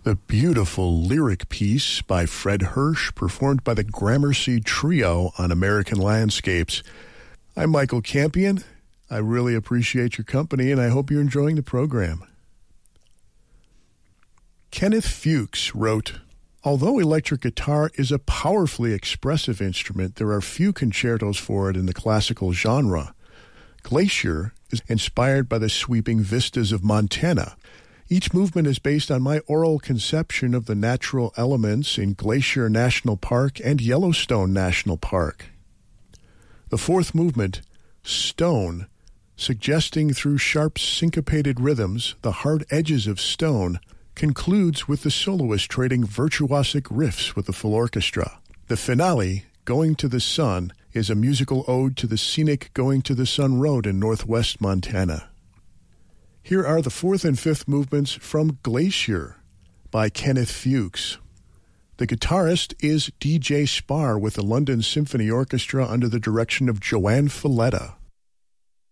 The beautiful lyric piece by Fred Hirsch, performed by the Gramercy Trio on American Landscapes. I'm Michael Campion. I really appreciate your company, and I hope you're enjoying the program. Kenneth Fuchs wrote, "Although electric guitar is a powerfully expressive instrument, there are few concertos for it in the classical genre. Glacier is inspired by the sweeping vistas of Montana. Each movement is based on my oral conception of the natural elements in Glacier National Park and Yellowstone National Park. The fourth movement, Stone, suggesting through sharp syncopated rhythms the hard edges of stone, concludes with the soloist trading virtuosic riffs with the full orchestra. The finale, Going to the Sun, is a musical ode to the scenic Going to the Sun Road in northwest Montana." Here are the fourth and fifth movements from Glacier by Kenneth Fuchs. The guitarist is D.J. Spar with the London Symphony Orchestra under the direction of Joanne Falletta.